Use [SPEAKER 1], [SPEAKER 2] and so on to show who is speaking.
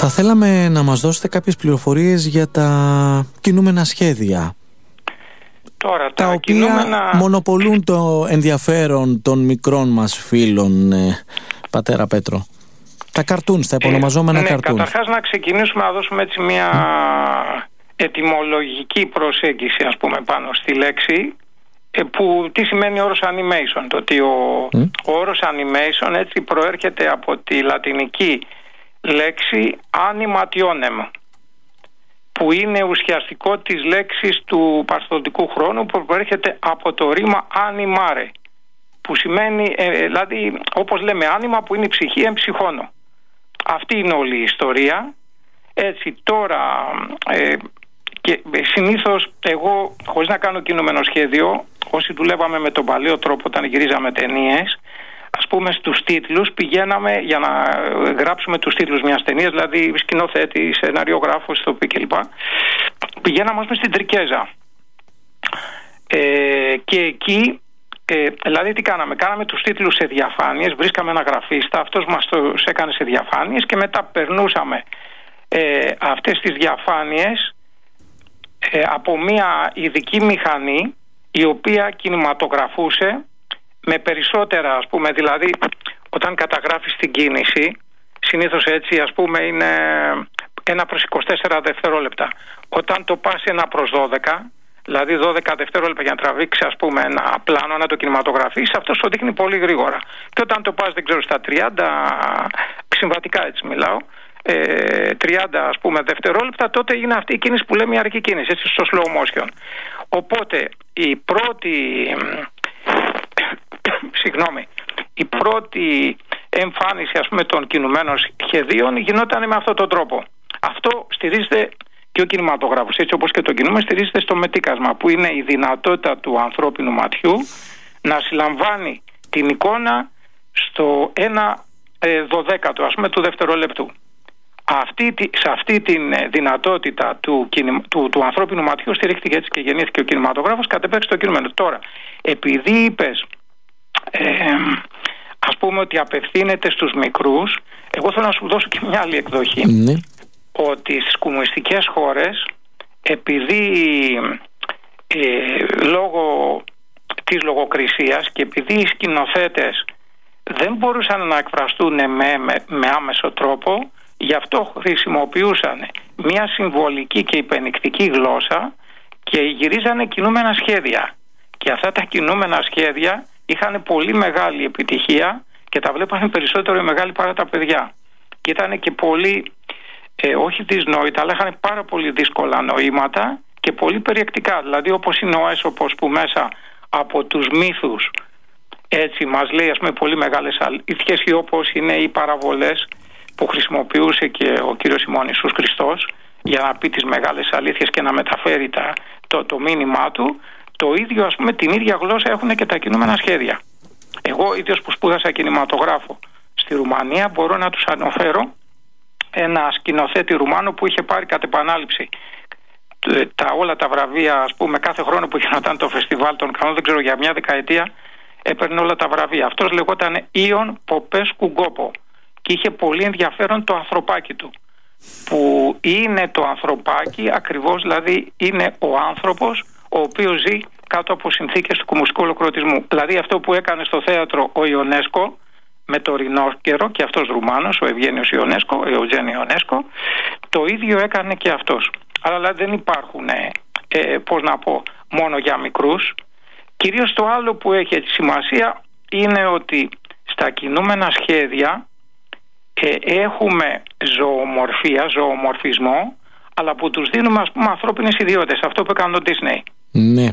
[SPEAKER 1] Θα θέλαμε να μας δώσετε κάποιες πληροφορίες για τα κινούμενα σχέδια.
[SPEAKER 2] Τώρα,
[SPEAKER 1] τα οποία μονοπολούν το ενδιαφέρον των μικρών μας φίλων, πατέρα Πέτρο. Τα καρτούνς, τα επωνομαζόμενα καρτούνς.
[SPEAKER 2] Καταρχάς να ξεκινήσουμε να δώσουμε έτσι μια ετυμολογική προσέγγιση, ας πούμε, πάνω στη λέξη, που τι σημαίνει ο όρος animation. Το ότι ο όρος animation έτσι προέρχεται από τη λατινική λέξη animationem, που είναι ουσιαστικό της λέξης του παρθοδικού χρόνου, που προέρχεται από το ρήμα animare, που σημαίνει, δηλαδή όπως λέμε άνιμα, που είναι η ψυχή, εμψυχώνω. Αυτή είναι όλη η ιστορία. Έτσι τώρα, και συνήθως εγώ, χωρίς να κάνω κινούμενο σχέδιο, όσοι δουλεύαμε με τον παλαιό τρόπο όταν γυρίζαμε ταινίες, ας πούμε στους τίτλους πηγαίναμε για να γράψουμε τους τίτλους μιας ταινίας, δηλαδή σκηνοθέτη, σεναριογράφος, ηθοποιοί κλπ. Πηγαίναμε στην Τρικέζα, και εκεί δηλαδή τι κάναμε? Κάναμε τους τίτλους σε διαφάνειες, βρίσκαμε ένα γραφίστα, αυτός μας το έκανε σε διαφάνειες και μετά περνούσαμε αυτές τις διαφάνειες από μια ειδική μηχανή η οποία κινηματογραφούσε με περισσότερα, ας πούμε, δηλαδή όταν καταγράφεις την κίνηση, συνήθως έτσι, ας πούμε, είναι 1/24 δευτερόλεπτα. Όταν το πας 1/12, δηλαδή 12 δευτερόλεπτα για να τραβήξει, ας πούμε, ένα πλάνο, να το κινηματογραφείς, αυτό το δείχνει πολύ γρήγορα. Και όταν το πας, δεν ξέρω, στα 30, συμβατικά έτσι μιλάω, 30, ας πούμε, δευτερόλεπτα, τότε είναι αυτή η κίνηση που λέμε η αρκή κίνηση, έτσι, στο slow motion. Οπότε η πρώτη εμφάνιση, ας πούμε, των κινουμένων σχεδίων γινόταν με αυτόν τον τρόπο. Αυτό στηρίζεται και ο κινηματογράφος, έτσι όπως και το κινούμε, στηρίζεται στο μετίκασμα, που είναι η δυνατότητα του ανθρώπινου ματιού να συλλαμβάνει την εικόνα στο 1/12, ας πούμε, του δευτερολέπτου. Σε αυτή τη δυνατότητα του ανθρώπινου ματιού στηρίχθηκε έτσι και γεννήθηκε ο κινηματογράφος, κατ' το κινούμενο. Τώρα, επειδή είπες, ας πούμε, ότι απευθύνεται στους μικρούς, εγώ θέλω να σου δώσω και μια άλλη εκδοχή.
[SPEAKER 1] Ναι.
[SPEAKER 2] Ότι στις κομμουνιστικές χώρες, επειδή λόγω της λογοκρισίας και επειδή οι σκηνοθέτες δεν μπορούσαν να εκφραστούν με άμεσο τρόπο, γι' αυτό χρησιμοποιούσαν μια συμβολική και υπενικτική γλώσσα και γυρίζανε κινούμενα σχέδια. Και αυτά τα κινούμενα σχέδια είχαν πολύ μεγάλη επιτυχία και τα βλέπανε περισσότερο οι μεγάλοι παρά τα παιδιά. Και ήταν και πολύ, όχι δυσνόητα, αλλά είχαν πάρα πολύ δύσκολα νοήματα και πολύ περιεκτικά. Δηλαδή όπως είναι ο Έσωπος, που μέσα από τους μύθους έτσι μας λέει, ας πούμε, πολύ μεγάλες αλήθειες, ή όπως είναι οι παραβολές που χρησιμοποιούσε και ο κύριος ημών Ιησούς Χριστός για να πει τις μεγάλες αλήθειες και να μεταφέρει το μήνυμά του. Το ίδιο, ας πούμε, την ίδια γλώσσα έχουν και τα κινούμενα σχέδια. Εγώ ίδιος που σπούδασα κινηματογράφο στη Ρουμανία, μπορώ να τους αναφέρω ένα σκηνοθέτη Ρουμάνο που είχε πάρει κατ' επανάληψη όλα τα βραβεία, ας πούμε, κάθε χρόνο που γινόταν το φεστιβάλ των Κανών, δεν ξέρω, για μια δεκαετία έπαιρνε όλα τα βραβεία. Αυτός λεγόταν Ιον Ποπέσκου Γκόπο και είχε πολύ ενδιαφέρον το ανθρωπάκι του, που είναι το ανθρωπάκι ακριβώς, δηλαδή είναι ο άνθρωπος ο οποίος ζει κάτω από συνθήκες του κομμουνιστικού ολοκληρωτισμού. Δηλαδή αυτό που έκανε στο θέατρο ο Ιονέσκο με το Ρινόκερο, και αυτός Ρουμάνος, ο Ευγένιος Ιονέσκο, ο Ευγένιο Ιονέσκο, το ίδιο έκανε και αυτός. Αλλά δηλαδή δεν υπάρχουν, πώς να πω, μόνο για μικρούς. Κυρίως το άλλο που έχει σημασία είναι ότι στα κινούμενα σχέδια έχουμε ζωομορφία, ζωομορφισμό, αλλά που τους δίνουμε, ας πούμε, ανθρώπινες ιδιότητες. Αυτό που έκανε το Disney.
[SPEAKER 1] Ναι.